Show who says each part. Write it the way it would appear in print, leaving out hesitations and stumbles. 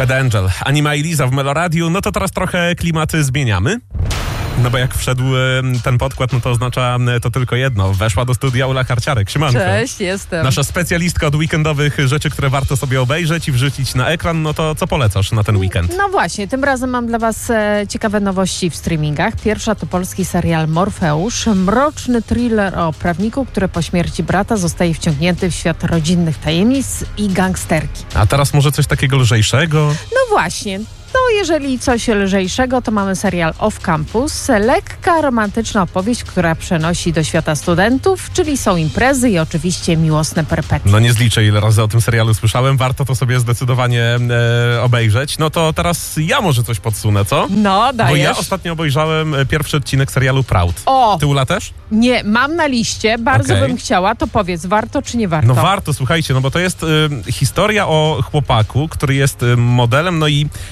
Speaker 1: Bad Angel, Anima i Liza w Meloradiu. No to teraz trochę klimaty zmieniamy. No bo jak wszedł ten podkład, no to oznacza to tylko jedno. Weszła do studia Ula Karciarek. Siemanko.
Speaker 2: Cześć, jestem.
Speaker 1: Nasza specjalistka od weekendowych rzeczy, które warto sobie obejrzeć i wrzucić na ekran. No to co polecasz na ten weekend?
Speaker 2: No właśnie, tym razem mam dla was ciekawe nowości w streamingach. Pierwsza to polski serial Morfeusz. Mroczny thriller o prawniku, który po śmierci brata zostaje wciągnięty w świat rodzinnych tajemnic i gangsterki.
Speaker 1: A teraz może coś takiego lżejszego?
Speaker 2: No właśnie. No, jeżeli coś lżejszego, to mamy serial Off Campus. Lekka, romantyczna opowieść, która przenosi do świata studentów, czyli są imprezy i oczywiście miłosne perpetuum.
Speaker 1: No nie zliczę, ile razy o tym serialu słyszałem. Warto to sobie zdecydowanie obejrzeć. No to teraz ja może coś podsunę, co?
Speaker 2: No, dajesz.
Speaker 1: Bo ja ostatnio obejrzałem pierwszy odcinek serialu Proud.
Speaker 2: O!
Speaker 1: Ty, Ula, też?
Speaker 2: Nie, mam na liście, bardzo
Speaker 1: Okej.
Speaker 2: bym chciała, to powiedz, warto czy nie warto?
Speaker 1: No warto, słuchajcie, no bo to jest historia o chłopaku, który jest modelem, no i